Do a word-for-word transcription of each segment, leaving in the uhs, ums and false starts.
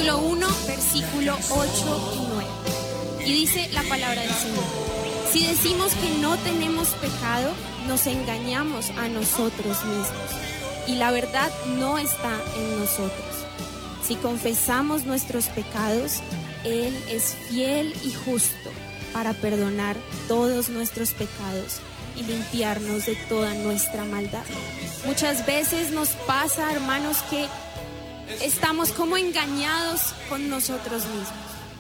capítulo uno, versículo ocho y nueve. Y dice la palabra del Señor: si decimos que no tenemos pecado, nos engañamos a nosotros mismos y la verdad no está en nosotros. Si confesamos nuestros pecados, Él es fiel y justo para perdonar todos nuestros pecados y limpiarnos de toda nuestra maldad. Muchas veces nos pasa, hermanos, que estamos como engañados con nosotros mismos.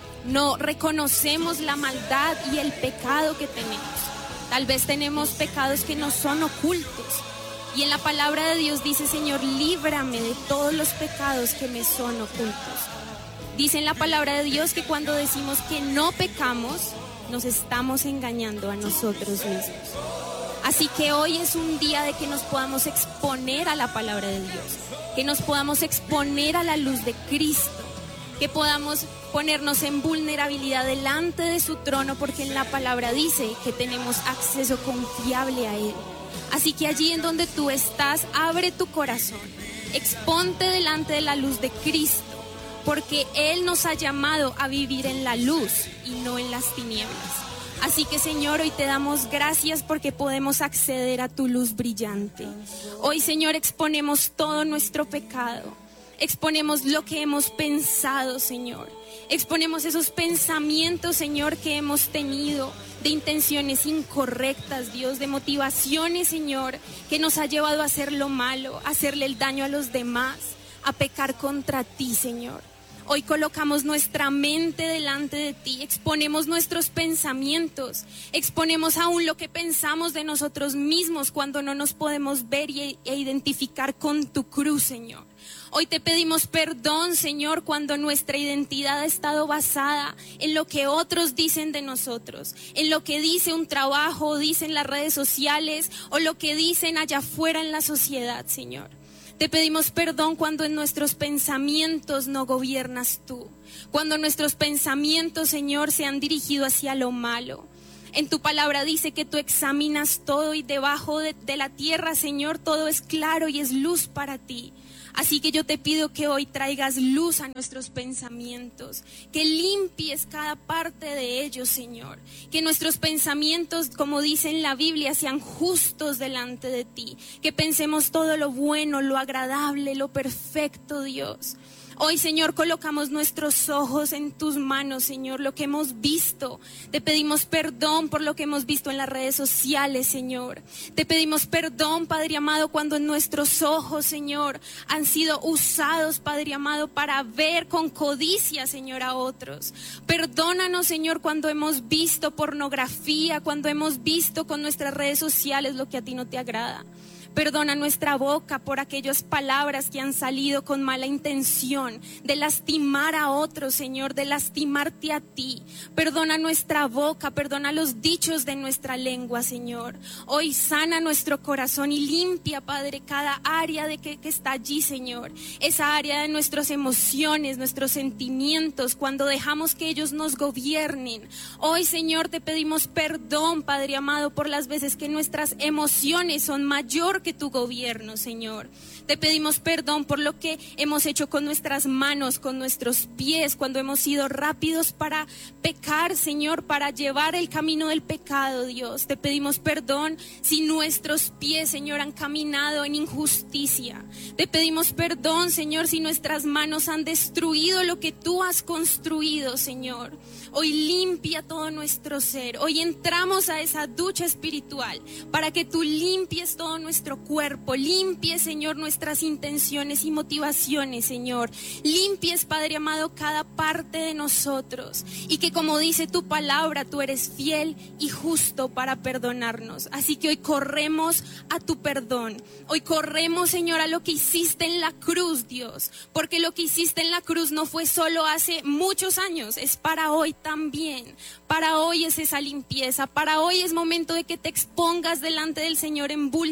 No reconocemos la maldad y el pecado que tenemos. Tal vez tenemos pecados que no son ocultos. Y en la palabra de Dios dice: Señor, líbrame de todos los pecados que me son ocultos. Dice en la palabra de Dios que cuando decimos que no pecamos, nos estamos engañando a nosotros mismos. Así que hoy es un día de que nos podamos exponer a la palabra de Dios, que nos podamos exponer a la luz de Cristo, que podamos ponernos en vulnerabilidad delante de su trono, porque en la palabra dice que tenemos acceso confiable a Él. Así que allí en donde tú estás, abre tu corazón, exponte delante de la luz de Cristo, porque Él nos ha llamado a vivir en la luz y no en las tinieblas. Así que, Señor, hoy te damos gracias porque podemos acceder a tu luz brillante. Hoy, Señor, exponemos todo nuestro pecado. Exponemos lo que hemos pensado, Señor. Exponemos esos pensamientos, Señor, que hemos tenido de intenciones incorrectas, Dios, de motivaciones, Señor, que nos ha llevado a hacer lo malo, a hacerle el daño a los demás, a pecar contra ti, Señor. Hoy colocamos nuestra mente delante de ti, exponemos nuestros pensamientos, exponemos aún lo que pensamos de nosotros mismos cuando no nos podemos ver y, e identificar con tu cruz, Señor. Hoy te pedimos perdón, Señor, cuando nuestra identidad ha estado basada en lo que otros dicen de nosotros, en lo que dice un trabajo, dicen las redes sociales o lo que dicen allá afuera en la sociedad, Señor. Te pedimos perdón cuando en nuestros pensamientos no gobiernas tú, cuando nuestros pensamientos, Señor, se han dirigido hacia lo malo. En tu palabra dice que tú examinas todo y debajo de, de la tierra, Señor, todo es claro y es luz para ti. Así que yo te pido que hoy traigas luz a nuestros pensamientos, que limpies cada parte de ellos, Señor. Que nuestros pensamientos, como dice en la Biblia, sean justos delante de ti. Que pensemos todo lo bueno, lo agradable, lo perfecto, Dios. Hoy, Señor, colocamos nuestros ojos en tus manos, Señor, lo que hemos visto. Te pedimos perdón por lo que hemos visto en las redes sociales, Señor. Te pedimos perdón, Padre amado, cuando nuestros ojos, Señor, han sido usados, Padre amado, para ver con codicia, Señor, a otros. Perdónanos, Señor, cuando hemos visto pornografía, cuando hemos visto con nuestras redes sociales lo que a ti no te agrada. Perdona nuestra boca por aquellas palabras que han salido con mala intención de lastimar a otros, Señor, de lastimarte a ti. Perdona nuestra boca, perdona los dichos de nuestra lengua, Señor. Hoy sana nuestro corazón y limpia, Padre, cada área de que, que está allí, Señor. Esa área de nuestras emociones, nuestros sentimientos, cuando dejamos que ellos nos gobiernen. Hoy, Señor, te pedimos perdón, Padre amado, por las veces que nuestras emociones son mayor que tu gobierno, Señor. Te pedimos perdón por lo que hemos hecho con nuestras manos, con nuestros pies, cuando hemos sido rápidos para pecar, Señor, para llevar el camino del pecado, Dios. Te pedimos perdón si nuestros pies, Señor, han caminado en injusticia. Te pedimos perdón, Señor, si nuestras manos han destruido lo que tú has construido, Señor. Hoy limpia todo nuestro ser. Hoy entramos a esa ducha espiritual para que tú limpies todo nuestro cuerpo. Limpies, Señor, nuestras intenciones y motivaciones, Señor. Limpies, Padre amado, cada parte de nosotros. Y que, como dice tu palabra, tú eres fiel y justo para perdonarnos. Así que hoy corremos a tu perdón. Hoy corremos, Señor, a lo que hiciste en la cruz, Dios. Porque lo que hiciste en la cruz no fue solo hace muchos años, es para hoy también. Para hoy es esa limpieza. Para hoy es momento de que te expongas delante del Señor en vulnerabilidad.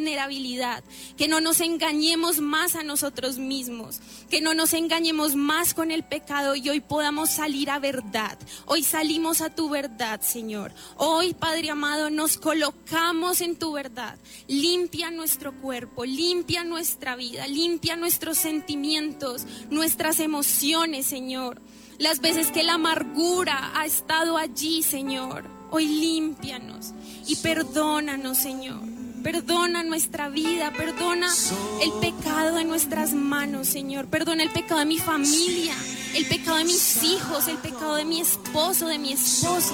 realidad, que no nos engañemos más a nosotros mismos, que no nos engañemos más con el pecado y hoy podamos salir a verdad. Hoy salimos a tu verdad, Señor. Hoy, Padre amado, nos colocamos en tu verdad. Limpia nuestro cuerpo, limpia nuestra vida, limpia nuestros sentimientos, nuestras emociones, Señor. Las veces que la amargura ha estado allí, Señor, hoy límpianos y perdónanos, Señor. Perdona nuestra vida, perdona el pecado de nuestras manos, Señor. Perdona el pecado de mi familia, el pecado de mis hijos, el pecado de mi esposo, de mi esposa.